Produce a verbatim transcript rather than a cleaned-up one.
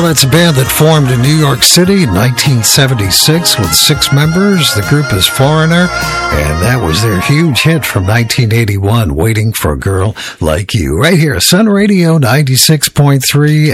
Well, that's a band that formed in New York City in nineteen seventy-six with six members. The group is Foreigner, and that was their huge hit from nineteen eighty-one, Waiting for a Girl Like You. Right here, Sun Radio ninety-six point three.